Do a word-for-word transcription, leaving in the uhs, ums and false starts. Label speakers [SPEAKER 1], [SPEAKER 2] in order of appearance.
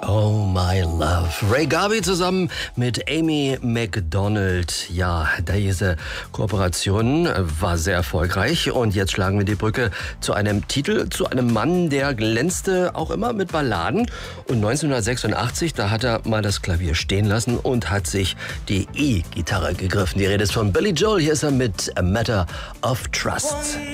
[SPEAKER 1] Oh My Love. Ray Garvey zusammen mit Amy Macdonald. Ja, diese Kooperation war sehr erfolgreich und jetzt schlagen wir die Brücke zu einem Titel, zu einem Mann, der glänzte auch immer mit Balladen. Und neunzehnhundertsechsundachtzig, da hat er mal das Klavier stehen lassen und hat sich die E-Gitarre gegriffen. Die Rede ist von Billy Joel. Hier ist er mit A Matter of Trust.